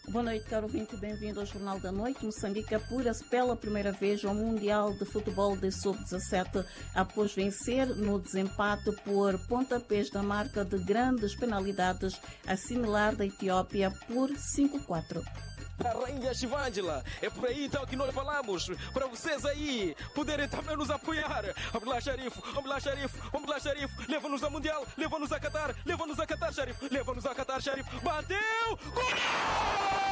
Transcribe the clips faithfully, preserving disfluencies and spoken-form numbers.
Boa noite, caro ouvinte, bem-vindo ao Jornal da Noite. Moçambique apura-se pela primeira vez ao Mundial de Futebol de sub dezassete após vencer no desempate por pontapés da marca de grandes penalidades, assimilar da Etiópia por cinco a quatro. A Rainha Shivangela, é por aí então que nós falamos, para vocês aí poderem também nos apoiar. Vamos lá, Sharif, vamos lá, Sharif, vamos lá, Sharif, leva-nos a Mundial, leva-nos a Qatar, leva-nos a Qatar, Sharif, leva-nos a Qatar, Sharif, bateu, gol!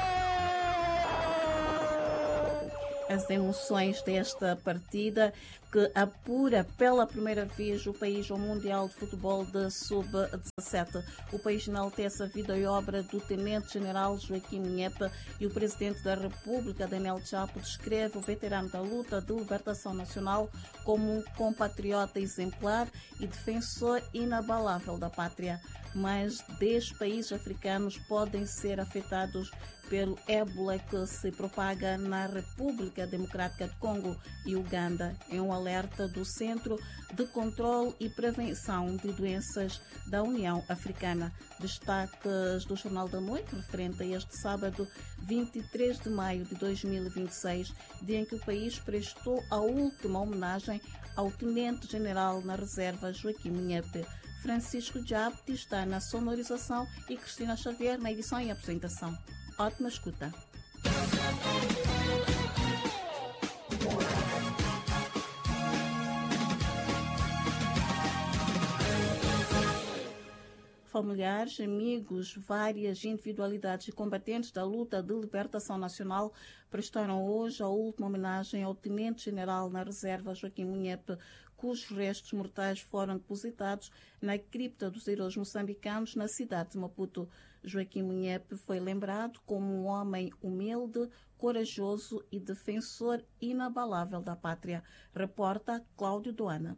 As emoções desta partida que apura pela primeira vez o país ao Mundial de Futebol de sub dezassete. O país enaltece a vida e obra do Tenente-General Joaquim Munhepe e o Presidente da República, Daniel Chapo, descreve o veterano da luta de libertação nacional como um compatriota exemplar e defensor inabalável da pátria. Mais dez países africanos podem ser afetados pelo ébola que se propaga na República Democrática do Congo e Uganda. É um alerta do Centro de Controlo e Prevenção de Doenças da União Africana. Destaques do Jornal da Noite, referente a este sábado, vinte e três de maio de dois mil e vinte e seis, dia em que o país prestou a última homenagem ao Tenente-General na Reserva Joaquim Munhepe. Francisco Diabte está na sonorização e Cristina Xavier na edição e apresentação. Ótima escuta. Familiares, amigos, várias individualidades e combatentes da luta de libertação nacional prestaram hoje a última homenagem ao Tenente-General na Reserva Joaquim Munhepe, cujos restos mortais foram depositados na cripta dos heróis moçambicanos na cidade de Maputo. Joaquim Munhepe foi lembrado como um homem humilde, corajoso e defensor inabalável da pátria. Reporta Cláudio Doana.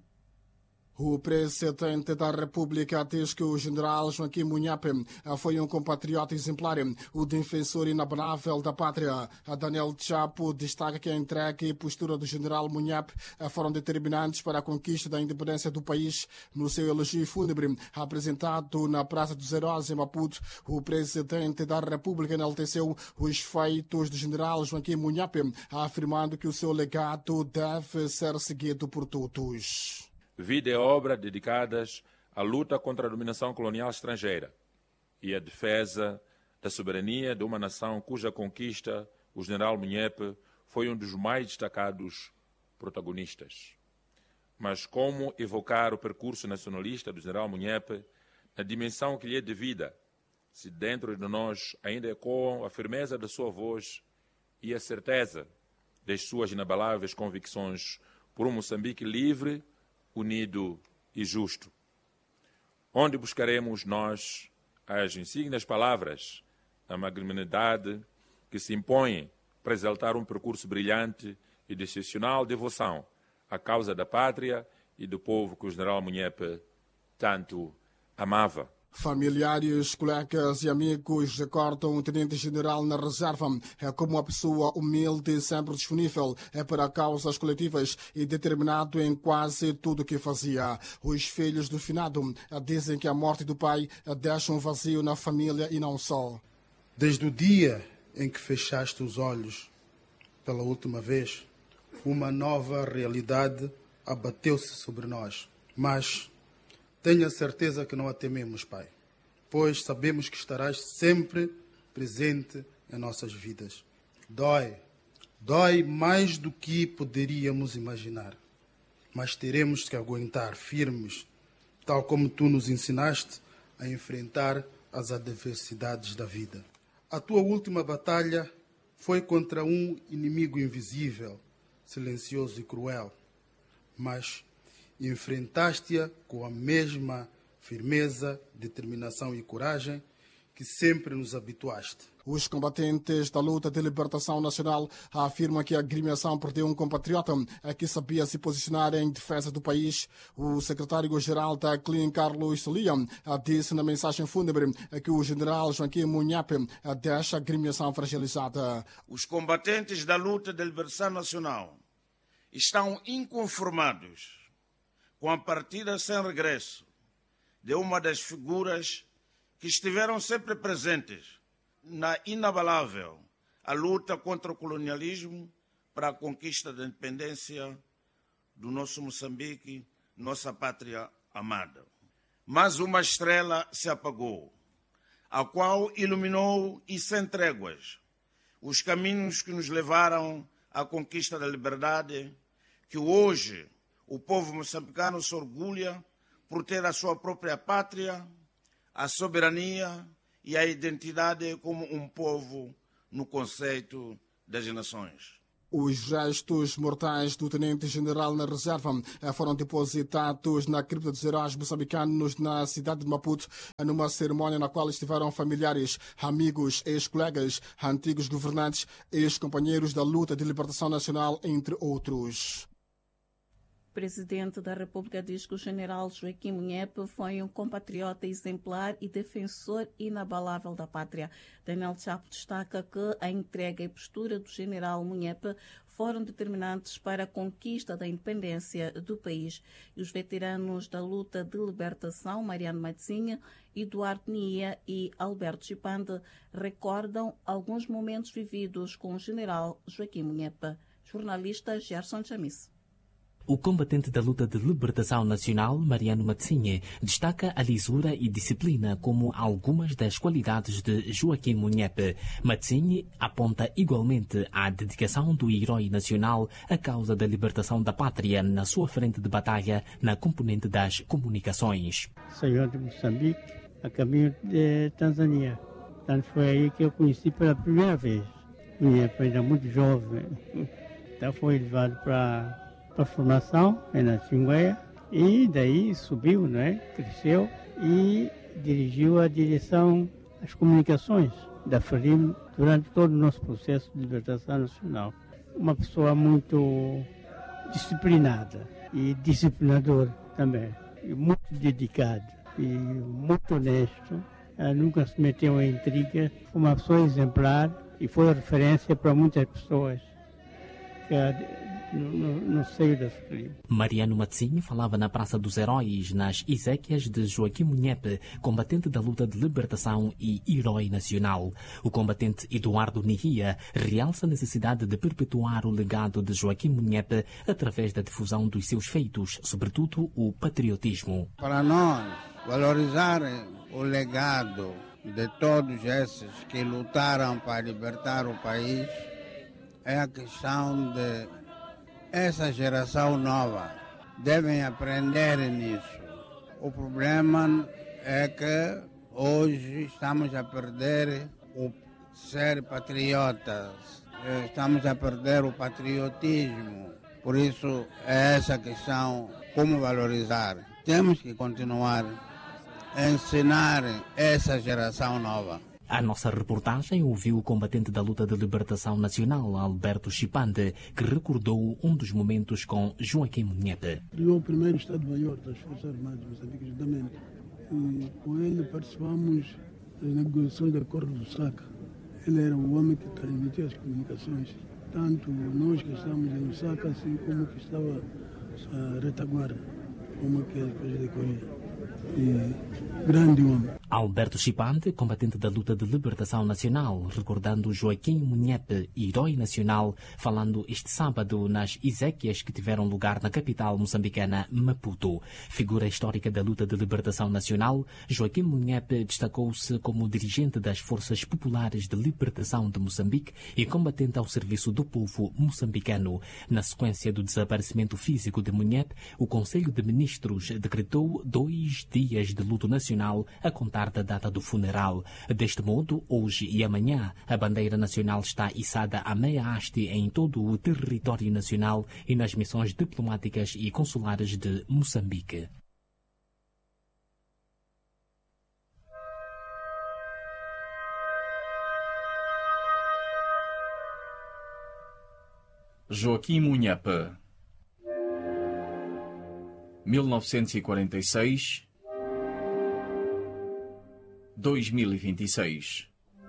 O presidente da República diz que o general Joaquim Munhepe foi um compatriota exemplar, o defensor inabalável da pátria. Daniel Chapo destaca que a entrega e postura do general Munhepe foram determinantes para a conquista da independência do país. No seu elogio fúnebre apresentado na Praça dos Heróis em Maputo, o presidente da República enalteceu os feitos do general Joaquim Munhepe, afirmando que o seu legado deve ser seguido por todos. Vida e obra dedicadas à luta contra a dominação colonial estrangeira e à defesa da soberania de uma nação cuja conquista o general Munhepe foi um dos mais destacados protagonistas. Mas como evocar o percurso nacionalista do general Munhepe na dimensão que lhe é devida, se dentro de nós ainda ecoam a firmeza da sua voz e a certeza das suas inabaláveis convicções por um Moçambique livre, unido e justo. Onde buscaremos nós as insígnias palavras, a magnanimidade que se impõem para exaltar um percurso brilhante e de excepcional devoção à causa da pátria e do povo que o general Munhepe tanto amava. Familiares, colegas e amigos recordam o Tenente-General na Reserva como uma pessoa humilde e sempre disponível para causas coletivas e determinado em quase tudo o que fazia. Os filhos do finado dizem que a morte do pai deixa um vazio na família e não só. Desde o dia em que fechaste os olhos pela última vez, uma nova realidade abateu-se sobre nós. Mas tenha certeza que não a tememos, Pai, pois sabemos que estarás sempre presente em nossas vidas. Dói, dói mais do que poderíamos imaginar, mas teremos que aguentar firmes, tal como tu nos ensinaste a enfrentar as adversidades da vida. A tua última batalha foi contra um inimigo invisível, silencioso e cruel, mas enfrentaste-a com a mesma firmeza, determinação e coragem que sempre nos habituaste. Os combatentes da luta de libertação nacional afirmam que a agremiação perdeu um compatriota que sabia se posicionar em defesa do país. O secretário-geral da C L I N, Carlos Solia, disse na mensagem fúnebre que o general Joaquim Munhepe deixa a agremiação fragilizada. Os combatentes da luta de libertação nacional estão inconformados com a partida sem regresso de uma das figuras que estiveram sempre presentes na inabalável a luta contra o colonialismo para a conquista da independência do nosso Moçambique, nossa pátria amada. Mas uma estrela se apagou, a qual iluminou e sem tréguas os caminhos que nos levaram à conquista da liberdade, que hoje o povo moçambicano se orgulha por ter a sua própria pátria, a soberania e a identidade como um povo no conceito das nações. Os restos mortais do tenente-general na reserva foram depositados na cripta dos heróis moçambicanos na cidade de Maputo, numa cerimónia na qual estiveram familiares, amigos, ex-colegas, antigos governantes, ex-companheiros da luta de libertação nacional, entre outros. O presidente da República diz que o general Joaquim Munhepe foi um compatriota exemplar e defensor inabalável da pátria. Daniel Chapo destaca que a entrega e postura do general Munhepe foram determinantes para a conquista da independência do país. E os veteranos da luta de libertação, Mariano Matzinha, Eduardo Nia e Alberto Chipande, recordam alguns momentos vividos com o general Joaquim Munhepe. Jornalista Gerson Chamis. O combatente da luta de libertação nacional, Mariano Matzinha, destaca a lisura e disciplina como algumas das qualidades de Joaquim Munhepe. Matzinha aponta igualmente a dedicação do herói nacional à causa da libertação da pátria na sua frente de batalha na componente das comunicações. Saiu de Moçambique a caminho de Tanzânia. Então foi aí que eu conheci pela primeira vez. Munhepe ainda muito jovem. Então foi levado para para a formação na Xingueia e daí subiu, né? Cresceu e dirigiu a direção das comunicações da FRELIM durante todo o nosso processo de libertação nacional. Uma pessoa muito disciplinada e disciplinador também, e muito dedicado e muito honesto. Ela nunca se meteu em intriga, foi uma pessoa exemplar e foi referência para muitas pessoas que a No, no, no seio da FRELIM. Mariano Matzinha falava na Praça dos Heróis, nas exéquias de Joaquim Munhepe, combatente da luta de libertação e herói nacional. O combatente Eduardo Nihia realça a necessidade de perpetuar o legado de Joaquim Munhepe através da difusão dos seus feitos, sobretudo o patriotismo. Para nós, valorizar o legado de todos esses que lutaram para libertar o país é a questão de essa geração nova devem aprender nisso. O problema é que hoje estamos a perder o ser patriotas, estamos a perder o patriotismo. Por isso é essa questão, como valorizar. Temos que continuar a ensinar essa geração nova. A nossa reportagem ouviu o combatente da luta de libertação nacional, Alberto Chipande, que recordou um dos momentos com Joaquim Munhepe. Criou o primeiro Estado-Maior das Forças Armadas de Moçambique, justamente. E com ele participamos das negociações do Acordo do Saca. Ele era o homem que transmitia as comunicações, tanto nós que estávamos em Lusaka, assim como que estava a retaguarda, como que as coisas decorriam. E grande homem. Alberto Chipande, combatente da luta de libertação nacional, recordando Joaquim Munhepe, herói nacional, falando este sábado nas exéquias que tiveram lugar na capital moçambicana, Maputo. Figura histórica da luta de libertação nacional, Joaquim Munhepe destacou-se como dirigente das Forças Populares de Libertação de Moçambique e combatente ao serviço do povo moçambicano. Na sequência do desaparecimento físico de Munhepe, o Conselho de Ministros decretou dois dias de luto nacional a contar da data do funeral. Deste modo, hoje e amanhã, a bandeira nacional está içada à meia haste em todo o território nacional e nas missões diplomáticas e consulares de Moçambique. Joaquim Munhepe, mil novecentos e quarenta e seis a dois mil e vinte e seis.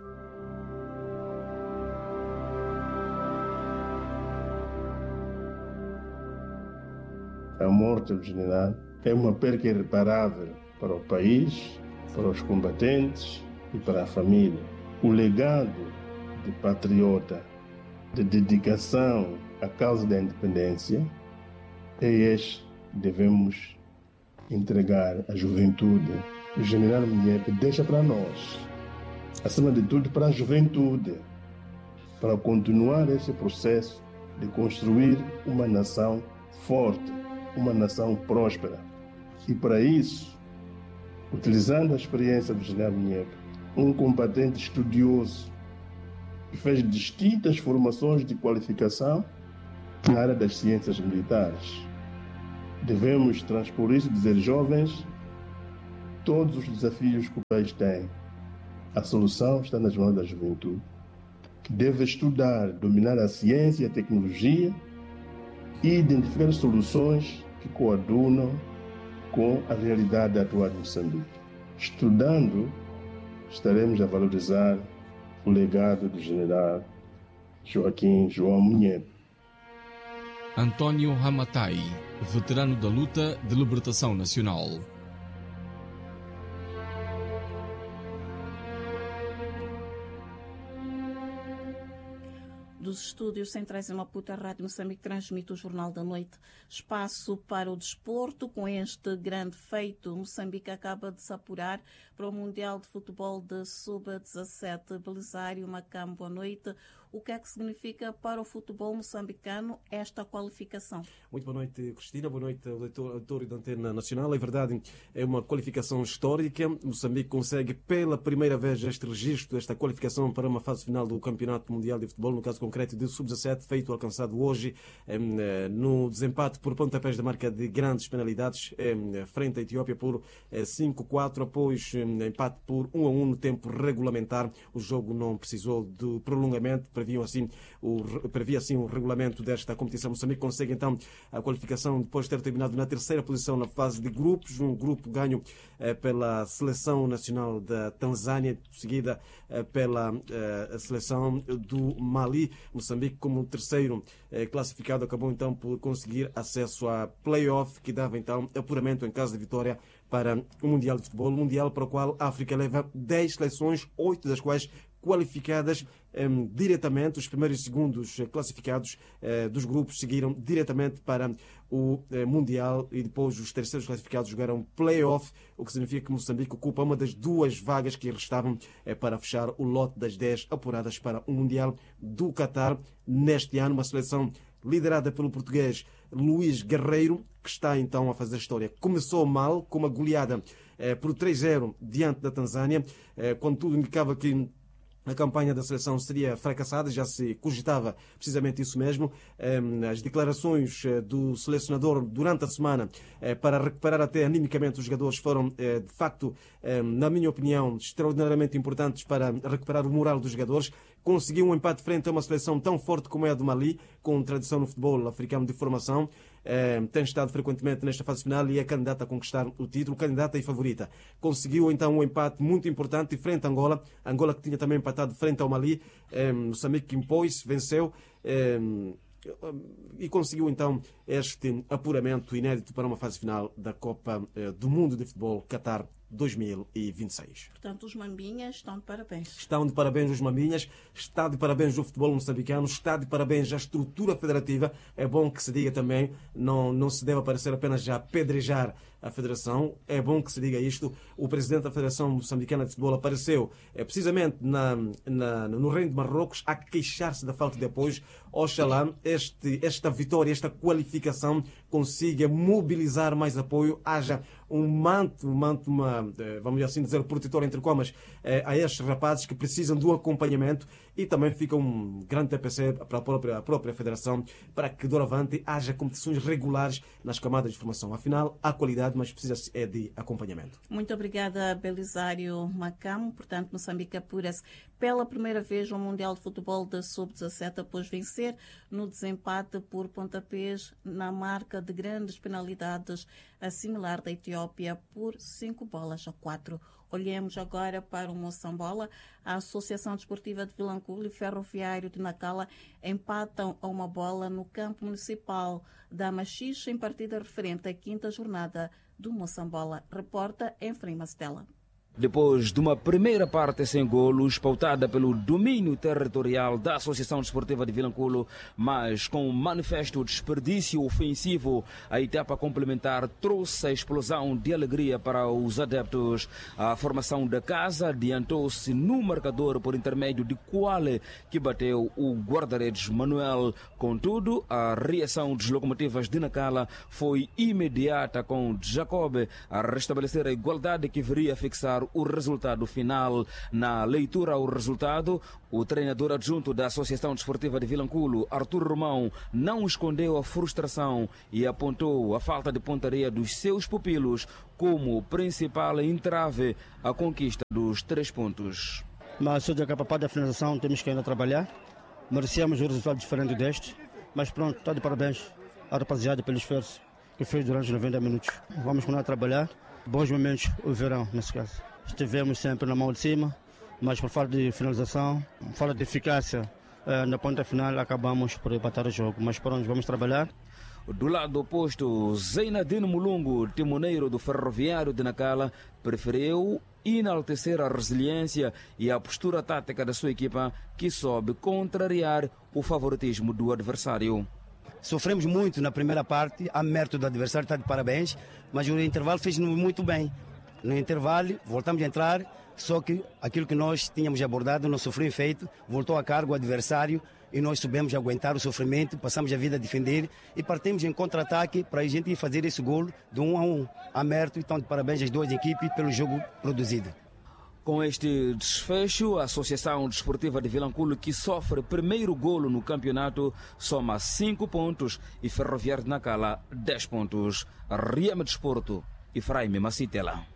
A morte do general é uma perca irreparável para o país, para os combatentes e para a família. o legado de patriota, de dedicação à causa da independência, é este que devemos entregar à juventude. O general Munyepe deixa para nós, acima de tudo para a juventude, para continuar esse processo de construir uma nação forte, uma nação próspera. E para isso, utilizando a experiência do general Munyepe, um combatente estudioso, que fez distintas formações de qualificação na área das ciências militares. Devemos transpor isso e dizer, jovens, todos os desafios que o país tem, a solução está nas mãos da juventude, que deve estudar, dominar a ciência e a tecnologia e identificar soluções que coadunam com a realidade atual de Moçambique. Estudando, estaremos a valorizar o legado do general Joaquim João Munyepe. António Hamatai, veterano da luta de libertação nacional. Dos estúdios centrais em Maputo, a Rádio Moçambique transmite o Jornal da Noite. Espaço para o desporto. Com este grande feito, Moçambique acaba de se apurar para o Mundial de Futebol de sub dezassete. Belisário Macam, boa noite. O que é que significa para o futebol moçambicano esta qualificação? Muito boa noite, Cristina. Boa noite, auditório da Antena Nacional. É verdade, é uma qualificação histórica. Moçambique consegue pela primeira vez este registro, esta qualificação para uma fase final do Campeonato Mundial de Futebol, no caso concreto de sub dezassete, feito alcançado hoje no desempate por pontapés da marca de grandes penalidades frente à Etiópia por cinco a quatro, após empate por um a um no tempo regulamentar. O jogo não precisou de prolongamento. Previa assim, o, previa assim o regulamento desta competição. Moçambique consegue então a qualificação depois de ter terminado na terceira posição na fase de grupos, um grupo ganho eh, pela Seleção Nacional da Tanzânia, seguida eh, pela eh, seleção do Mali. Moçambique, como terceiro eh, classificado, acabou então por conseguir acesso à play-off, que dava então apuramento em caso de vitória para o Mundial de Futebol, mundial para o qual a África leva dez seleções, oito das quais qualificadas um, diretamente. Os primeiros e segundos classificados uh, dos grupos seguiram diretamente para o uh, Mundial e depois os terceiros classificados jogaram play-off, o que significa que Moçambique ocupa uma das duas vagas que restavam uh, para fechar o lote das dez apuradas para o Mundial do Qatar neste ano. Uma seleção liderada pelo português Luís Guerreiro, que está então a fazer história. Começou mal, com uma goleada uh, por três a zero diante da Tanzânia, uh, quando tudo indicava que a campanha da seleção seria fracassada, já se cogitava precisamente isso mesmo. As declarações do selecionador durante a semana para recuperar até animicamente os jogadores foram, de facto, na minha opinião, extraordinariamente importantes para recuperar o moral dos jogadores. Conseguiu um empate frente a uma seleção tão forte como é a do Mali, com tradição no futebol africano de formação. Tem estado frequentemente nesta fase final e é candidata a conquistar o título, candidata e favorita. Conseguiu então um empate muito importante frente a Angola, Angola que tinha também empatado frente ao Mali. Moçambique impôs-se, venceu e conseguiu então este apuramento inédito para uma fase final da Copa do Mundo de Futebol Qatar dois mil e vinte e seis. Portanto, os Mambinhas estão de parabéns. Estão de parabéns os Mambinhas, está de parabéns o futebol moçambicano, está de parabéns a estrutura federativa. É bom que se diga também, não, não se deve aparecer apenas já apedrejar a Federação. É bom que se diga isto. O presidente da Federação Moçambicana de Futebol apareceu é, precisamente na, na, no Reino de Marrocos a queixar-se da falta de apoios. Oxalá este, esta vitória, esta qualificação consiga mobilizar mais apoio, haja um manto, um manto uma, vamos assim dizer, protetor entre comas, a estes rapazes que precisam de um acompanhamento, e também fica um grande T P C para a própria, a própria Federação, para que doravante haja competições regulares nas camadas de formação. Afinal, há qualidade, mas precisa é de acompanhamento. Muito obrigada, Belisário Macam. Portanto, Moçambique apura-se pela primeira vez ao Mundial de Futebol da sub dezassete, após vencer no desempate por pontapés na marca de grandes penalidades, a similar da Etiópia, por cinco bolas a quatro. Olhemos agora para o Moçambola. A Associação Desportiva de Vilanculo e Ferroviário de Nacala empatam a uma bola no campo municipal da Machixe em partida referente à quinta jornada do Moçambola. Reporta Efraim Mastela. Depois de uma primeira parte sem golos, pautada pelo domínio territorial da Associação Desportiva de Vilanculo, mas com um manifesto desperdício ofensivo, a etapa complementar trouxe a explosão de alegria para os adeptos. A formação da casa adiantou-se no marcador por intermédio de Quale, que bateu o guarda-redes Manuel. Contudo, a reação das locomotivas de Nacala foi imediata, com Jacob a restabelecer a igualdade que viria a fixar o resultado final. Na leitura ao resultado, o treinador adjunto da Associação Desportiva de Vilanculo, Artur Romão, não escondeu a frustração e apontou a falta de pontaria dos seus pupilos como principal entrave à conquista dos três pontos. Mas sou de capaz da finalização, temos que ainda trabalhar. Merecíamos um resultado diferente deste, mas pronto, está de parabéns à rapaziada pelo esforço que fez durante os noventa minutos. Vamos continuar a trabalhar. Bons momentos o verão, nesse caso. Estivemos sempre na mão de cima, mas por falta de finalização, falta de eficácia eh, na ponta final, acabamos por empatar o jogo. Mas pronto, vamos trabalhar. Do lado oposto, Zeinadine Mulungu, timoneiro do Ferroviário de Nacala, preferiu enaltecer a resiliência e a postura tática da sua equipa, que soube contrariar o favoritismo do adversário. Sofremos muito na primeira parte, a mérito do adversário, está de parabéns, mas o intervalo fez-nos muito bem. No intervalo, voltamos a entrar, só que aquilo que nós tínhamos abordado não sofreu efeito, voltou a cargo o adversário e nós soubemos aguentar o sofrimento, passamos a vida a defender e partimos em contra-ataque para a gente fazer esse golo de um a um. A mérito, então, de parabéns às duas equipes pelo jogo produzido. Com este desfecho, a Associação Desportiva de Vilanculo, que sofre primeiro golo no campeonato, soma cinco pontos e Ferroviário de Nacala dez pontos. Riama Desporto, Efraim Macitela.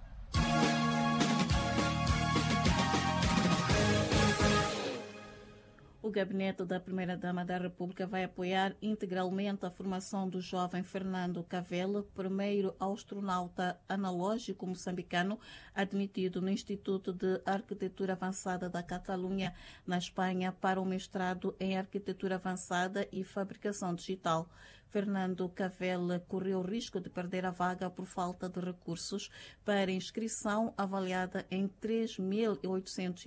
O gabinete da Primeira-Dama da República vai apoiar integralmente a formação do jovem Fernando Cavelo, primeiro astronauta analógico moçambicano admitido no Instituto de Arquitetura Avançada da Catalunha, na Espanha, para um mestrado em Arquitetura Avançada e Fabricação Digital. Fernando Cavelo correu o risco de perder a vaga por falta de recursos para inscrição avaliada em três mil e oitocentos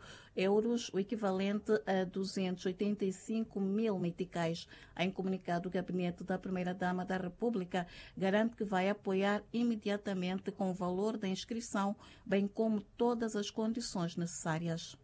euros, o equivalente a duzentos e oitenta e cinco mil meticais. Em comunicado, o Gabinete da Primeira-Dama da República garante que vai apoiar imediatamente com o valor da inscrição, bem como todas as condições necessárias.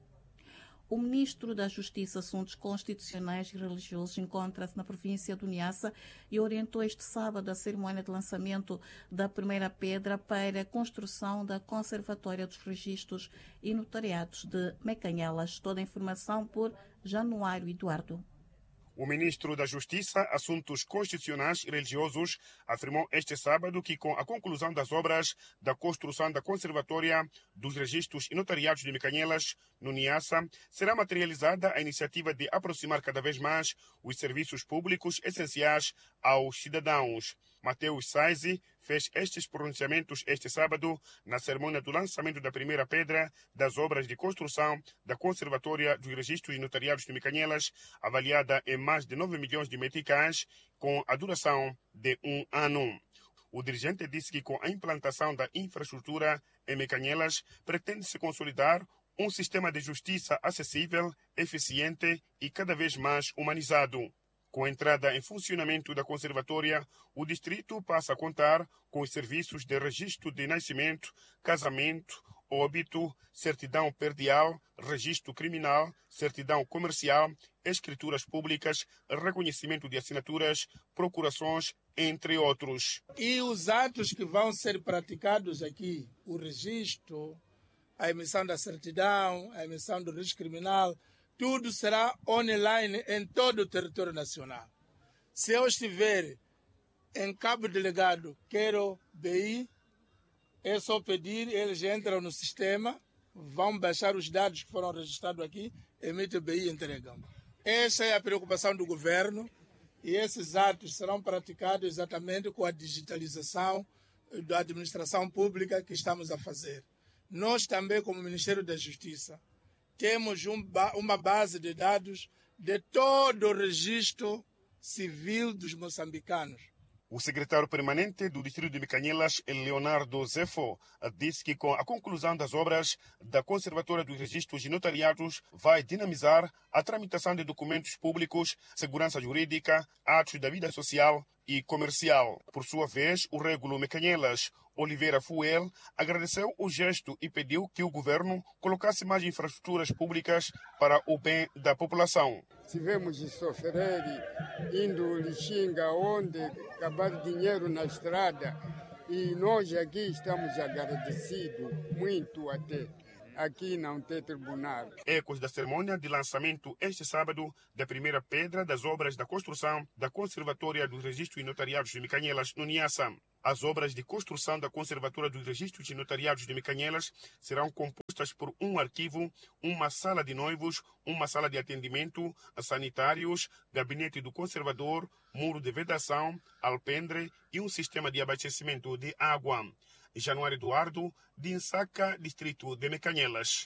O ministro da Justiça, Assuntos Constitucionais e Religiosos encontra-se na província do Niassa e orientou este sábado a cerimónia de lançamento da primeira pedra para a construção da Conservatória dos Registros e Notariados de Mecanhelas. Toda a informação por Januário Eduardo. O ministro da Justiça, Assuntos Constitucionais e Religiosos afirmou este sábado que, com a conclusão das obras da construção da Conservatória dos Registros e Notariados de Mecanhelas, no Niassa, será materializada a iniciativa de aproximar cada vez mais os serviços públicos essenciais aos cidadãos. Mateus Saizi fez estes pronunciamentos este sábado na cerimônia do lançamento da primeira pedra das obras de construção da Conservatória dos Registros e Notariados de Mecanhelas, avaliada em mais de nove milhões de meticais, com a duração de um ano. O dirigente disse que, com a implantação da infraestrutura em Mecanhelas, pretende-se consolidar um sistema de justiça acessível, eficiente e cada vez mais humanizado. Com a entrada em funcionamento da Conservatória, o distrito passa a contar com os serviços de registro de nascimento, casamento, óbito, certidão perdial, registro criminal, certidão comercial, escrituras públicas, reconhecimento de assinaturas, procurações, entre outros. E os atos que vão ser praticados aqui, o registro, a emissão da certidão, a emissão do registro criminal, tudo será online em todo o território nacional. Se eu estiver em Cabo Delegado, quero B I, é só pedir, eles entram no sistema, vão baixar os dados que foram registrados aqui, emitem o B I e entregam. Essa é a preocupação do governo e esses atos serão praticados exatamente com a digitalização da administração pública que estamos a fazer. Nós também, como Ministério da Justiça, temos um, uma base de dados de todo o registro civil dos moçambicanos. O secretário permanente do Distrito de Mecanhelas, Leonardo Zefo, disse que com a conclusão das obras da Conservatória dos Registros e Notariados vai dinamizar a tramitação de documentos públicos, segurança jurídica, atos da vida social e comercial. Por sua vez, o régulo Mecanhelas, Oliveira Fuel, agradeceu o gesto e pediu que o governo colocasse mais infraestruturas públicas para o bem da população. Tivemos de sofrer indo Lixinga, onde acabar dinheiro na estrada, e nós aqui estamos agradecidos, muito até. Aqui não tem tribunal. Ecos da cerimônia de lançamento este sábado da primeira pedra das obras da construção da Conservatória dos Registros e Notariados de Mecanhelas, no Niassa. As obras de construção da Conservatória dos Registros e Notariados de Mecanhelas serão compostas por um arquivo, uma sala de noivos, uma sala de atendimento, sanitários, gabinete do conservador, muro de vedação, alpendre e um sistema de abastecimento de água. Januário Eduardo, de Insaca, distrito de Mecanhelas.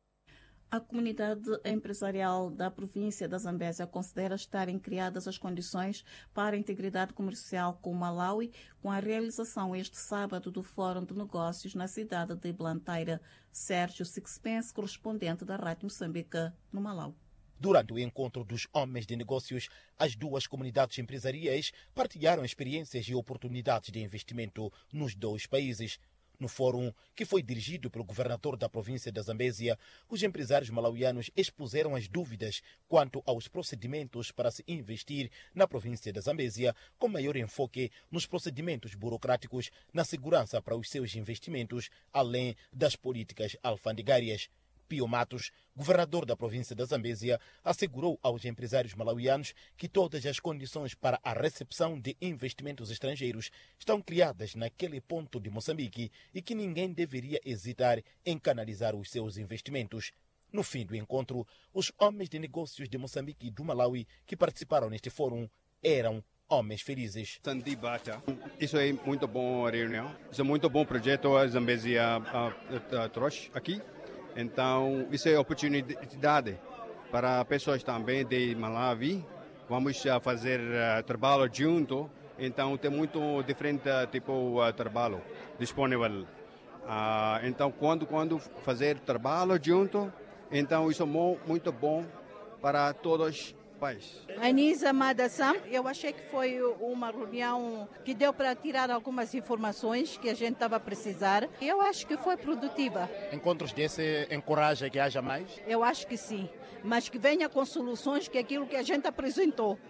A comunidade empresarial da província da Zambésia considera estarem criadas as condições para a integridade comercial com o Malawi, com a realização este sábado do Fórum de Negócios na cidade de Blantyre. Sérgio Sixpence, correspondente da Rádio Moçambique, no Malawi. Durante o encontro dos homens de negócios, as duas comunidades empresariais partilharam experiências e oportunidades de investimento nos dois países. No fórum, que foi dirigido pelo governador da província da Zambésia, os empresários malauianos expuseram as dúvidas quanto aos procedimentos para se investir na província da Zambésia, com maior enfoque nos procedimentos burocráticos, na segurança para os seus investimentos, além das políticas alfandegárias. Pio Matos, governador da província da Zambésia, assegurou aos empresários malauianos que todas as condições para a recepção de investimentos estrangeiros estão criadas naquele ponto de Moçambique e que ninguém deveria hesitar em canalizar os seus investimentos. No fim do encontro, os homens de negócios de Moçambique e do Malawi que participaram neste fórum eram homens felizes. Sandibata. Isso é muito boa reunião. Isso é muito bom projeto a Zambésia uh, uh, trouxe aqui. Então, isso é oportunidade para pessoas também de Malawi. Vamos fazer uh, trabalho junto. Então, tem muito diferente tipo de uh, trabalho disponível. Uh, então, quando, quando fazer trabalho junto, então isso é muito bom para todos os países. Anisa Madassam, eu achei que foi uma reunião que deu para tirar algumas informações que a gente estava a precisar. Eu acho que foi produtiva. Encontros desse encorajam que haja mais? Eu acho que sim, mas que venha com soluções que aquilo que a gente apresentou.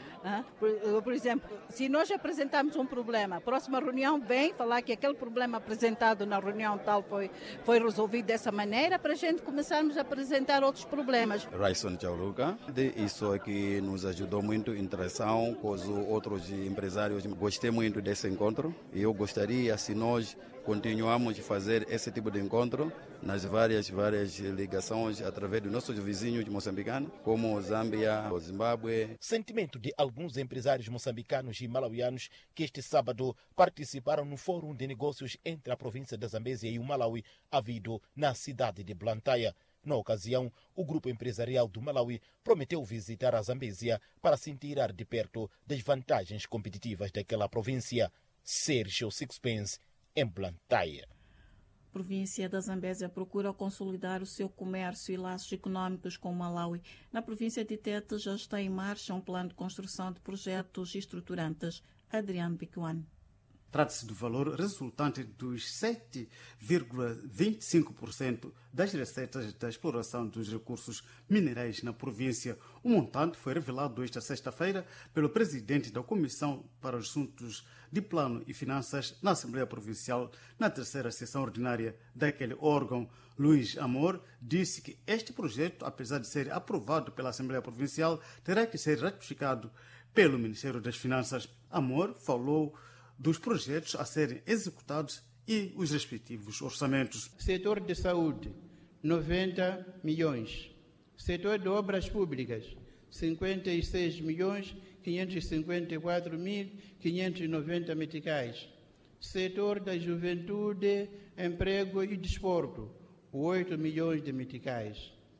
Por, por exemplo, se nós apresentarmos um problema, a próxima reunião vem falar que aquele problema apresentado na reunião tal foi, foi resolvido dessa maneira, para a gente começarmos a apresentar outros problemas. Raison Chauruca, isso aqui nos ajudou muito em interação com os outros empresários. Gostei muito desse encontro e eu gostaria, se nós continuamos a fazer esse tipo de encontro nas várias, várias ligações através dos nossos vizinhos moçambicanos, como Zâmbia, o Zimbábue. Sentimento de alguns empresários moçambicanos e malauianos que este sábado participaram no Fórum de Negócios entre a província da Zambésia e o Malawi, havido na cidade de Blantyre. Na ocasião, o grupo empresarial do Malawi prometeu visitar a Zambésia para se tirar de perto das vantagens competitivas daquela província. Sérgio Sixpence, em Blantyre. A província da Zambésia procura consolidar o seu comércio e laços econômicos com o Malawi. Na província de Tete já está em marcha um plano de construção de projetos estruturantes. Adriano Bicuan. Trata-se do valor resultante dos sete vírgula vinte e cinco por cento das receitas da exploração dos recursos minerais na província. O montante foi revelado esta sexta-feira pelo presidente da Comissão para os Assuntos de Plano e Finanças na Assembleia Provincial, na terceira sessão ordinária daquele órgão. Luís Amor disse que este projeto, apesar de ser aprovado pela Assembleia Provincial, terá que ser ratificado pelo Ministério das Finanças. Amor falou dos projetos a serem executados e os respectivos orçamentos. Setor de saúde, noventa milhões. Setor de obras públicas, cinquenta e seis milhões, quinhentos e cinquenta e quatro mil, quinhentos e noventa meticais. Setor da juventude, emprego e desporto, oito milhões de meticais.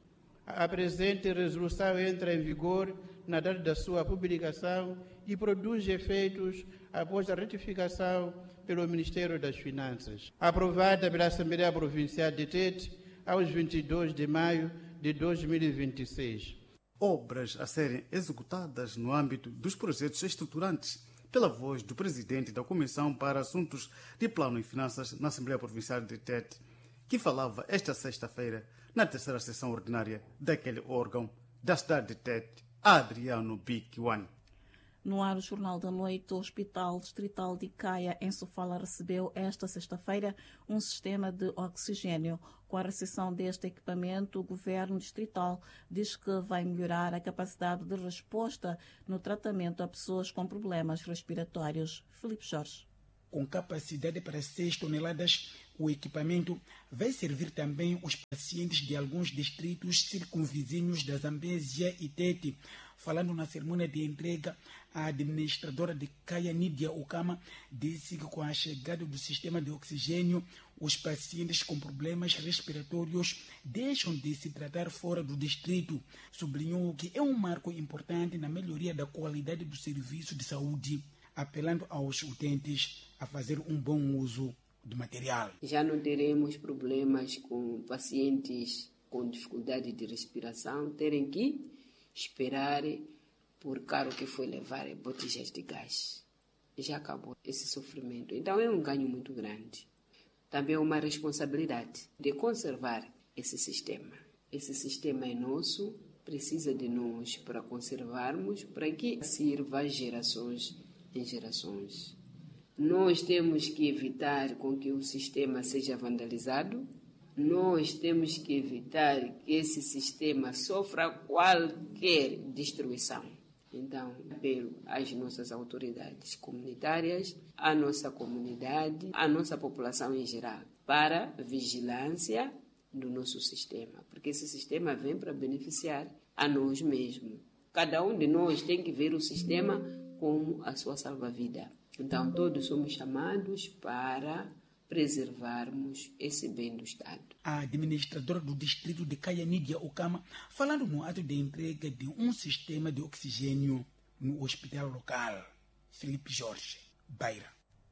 A presente resolução entra em vigor na data da sua publicação e produz efeitos após a retificação pelo Ministério das Finanças. Aprovada pela Assembleia Provincial de Tete aos vinte e dois de maio de dois mil e vinte e seis. Obras a serem executadas no âmbito dos projetos estruturantes, pela voz do presidente da Comissão para Assuntos de Plano e Finanças na Assembleia Provincial de Tete, que falava esta sexta-feira na terceira sessão ordinária daquele órgão da cidade de Tete, Adriano Biquiwan. No ar, o Jornal da Noite, o Hospital Distrital de Caia, em Sofala, recebeu esta sexta-feira um sistema de oxigênio. Com a recepção deste equipamento, o Governo Distrital diz que vai melhorar a capacidade de resposta no tratamento a pessoas com problemas respiratórios. Filipe Jorge. Com capacidade para seis toneladas, o equipamento vai servir também os pacientes de alguns distritos circunvizinhos da Zambésia e Tete. Falando na cerimônia de entrega, a administradora de Caia, Nídia Okama, disse que com a chegada do sistema de oxigênio, os pacientes com problemas respiratórios deixam de se tratar fora do distrito. Sublinhou que é um marco importante na melhoria da qualidade do serviço de saúde, apelando aos utentes a fazer um bom uso do material. Já não teremos problemas com pacientes com dificuldade de respiração terem que esperar por caro que foi levar botijas de gás. Já acabou esse sofrimento. Então é um ganho muito grande. Também é uma responsabilidade de conservar esse sistema. Esse sistema é nosso, precisa de nós para conservarmos, para que sirva às gerações em gerações. Nós temos que evitar com que o sistema seja vandalizado. Nós temos que evitar que esse sistema sofra qualquer destruição. Então, apelo às nossas autoridades comunitárias, à nossa comunidade, à nossa população em geral, para vigilância do nosso sistema, porque esse sistema vem para beneficiar a nós mesmos. Cada um de nós tem que ver o sistema como a sua salva-vida. Então, todos somos chamados para preservarmos esse bem do Estado. A administradora do distrito de Caia, Nídia Okama, falando no ato de entrega de um sistema de oxigênio no hospital local. Filipe Jorge, Beira.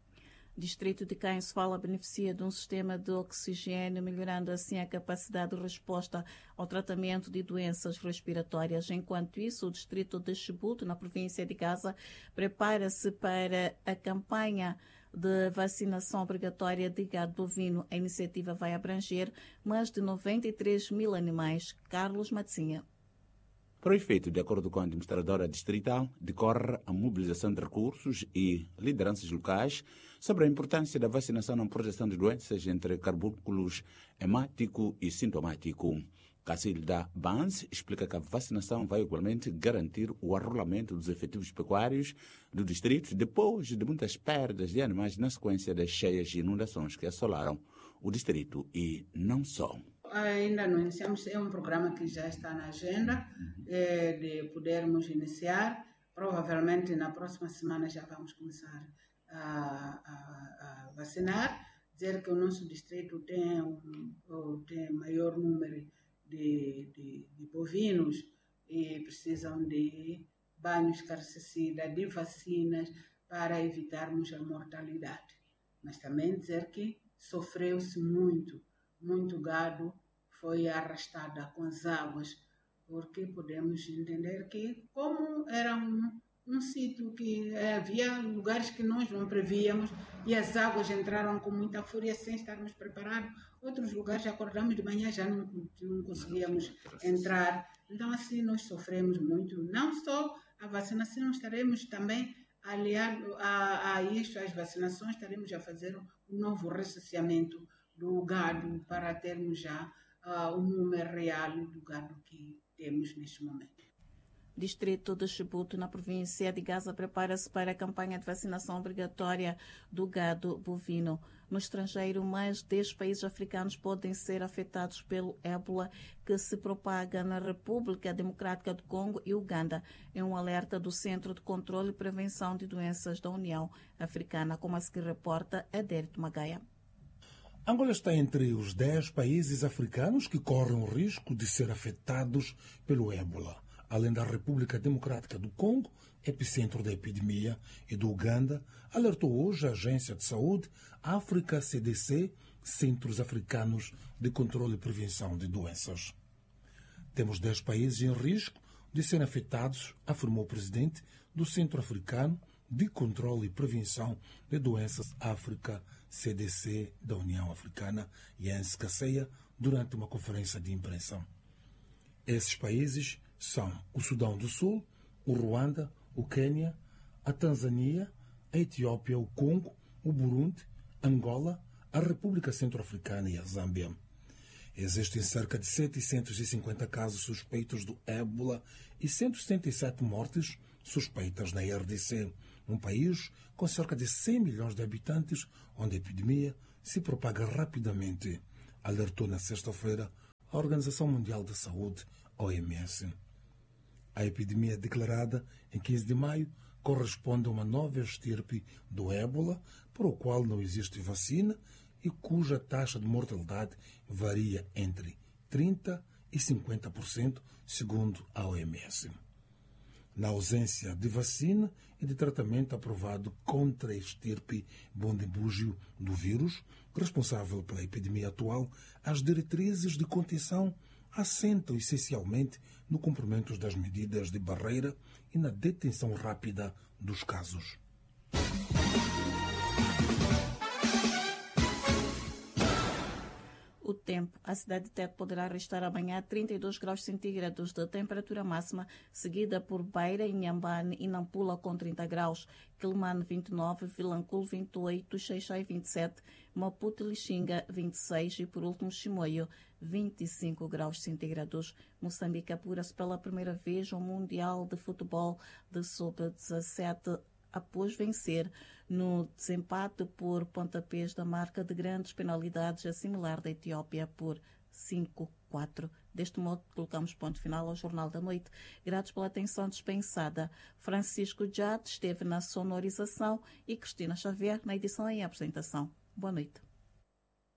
Distrito de Caia, Sofala, beneficia de um sistema de oxigênio, melhorando assim a capacidade de resposta ao tratamento de doenças respiratórias. Enquanto isso, o distrito de Chibuto, na província de Gaza, prepara-se para a campanha de vacinação obrigatória de gado bovino. A iniciativa vai abranger mais de noventa e três mil animais. Carlos Matzinha. Para o efeito, de acordo com a administradora distrital, decorre a mobilização de recursos e lideranças locais sobre a importância da vacinação na projeção de doenças entre carbúnculos hemático e sintomático. Cacilda Banz explica que a vacinação vai igualmente garantir o arrolamento dos efetivos pecuários do distrito depois de muitas perdas de animais na sequência das cheias e inundações que assolaram o distrito e não só. Ainda não iniciamos, é um programa que já está na agenda é, de podermos iniciar. Provavelmente na próxima semana já vamos começar a, a, a vacinar. Dizer que o nosso distrito tem um tem maior número de, de, de bovinos e precisam de banhos carcicida, de vacinas para evitarmos a mortalidade. Mas também dizer que sofreu-se muito, muito gado foi arrastada com as águas, porque podemos entender que, como era um, um sítio que havia lugares que nós não prevíamos e as águas entraram com muita fúria sem estarmos preparados, outros lugares acordamos de manhã já não, não conseguíamos entrar. Então assim nós sofremos muito, não só a vacinação, estaremos também aliado a, a isto, às vacinações, estaremos a fazer um novo recenseamento do gado para termos já Uh, o número real do gado que temos neste momento. Distrito de Chibuto, na província de Gaza, prepara-se para a campanha de vacinação obrigatória do gado bovino. No estrangeiro, mais de dez países africanos podem ser afetados pelo ébola que se propaga na República Democrática do Congo e Uganda. É um alerta do Centro de Controle e Prevenção de Doenças da União Africana, como a seguir reporta Adérito Magaia. Angola está entre os dez países africanos que correm o risco de ser afetados pelo ébola, além da República Democrática do Congo, epicentro da epidemia, e do Uganda, alertou hoje a Agência de Saúde África C D C, Centros Africanos de Controle e Prevenção de Doenças. Temos dez países em risco de serem afetados, afirmou o presidente do Centro Africano de Controle e Prevenção de Doenças África C D C da União Africana, Jens Kaseya, durante uma conferência de imprensa. Esses países são o Sudão do Sul, o Ruanda, o Quênia, a Tanzânia, a Etiópia, o Congo, o Burundi, Angola, a República Centro-Africana e a Zâmbia. Existem cerca de setecentos e cinquenta casos suspeitos do ébola e cento e setenta e sete mortes suspeitas na R D C, um país com cerca de cem milhões de habitantes, onde a epidemia se propaga rapidamente, alertou na sexta-feira a Organização Mundial da Saúde, O M S. A epidemia declarada em quinze de maio corresponde a uma nova estirpe do ébola, para o qual não existe vacina e cuja taxa de mortalidade varia entre trinta por cento e cinquenta por cento, segundo a O M S. Na ausência de vacina e de tratamento aprovado contra a estirpe bundibúgio do vírus, responsável pela epidemia atual, as diretrizes de contenção assentam essencialmente no cumprimento das medidas de barreira e na detenção rápida dos casos. O tempo. A cidade de Tete poderá registrar amanhã trinta e dois graus centígrados de temperatura máxima, seguida por Beira, Inhambane e Nampula com trinta graus, Quelimane vinte e nove, Vilanculo vinte e oito, Xai-Xai vinte e sete, Maputo e Lixinga vinte e seis e, por último, Chimoio vinte e cinco graus centígrados. Moçambique apura-se pela primeira vez ao Mundial de Futebol de sub dezassete após vencer no desempate por pontapés da marca de grandes penalidades, a similar da Etiópia, por cinco a quatro. Deste modo, colocamos ponto final ao Jornal da Noite. Gratos pela atenção dispensada. Francisco Jade esteve na sonorização e Cristina Xavier na edição e apresentação. Boa noite.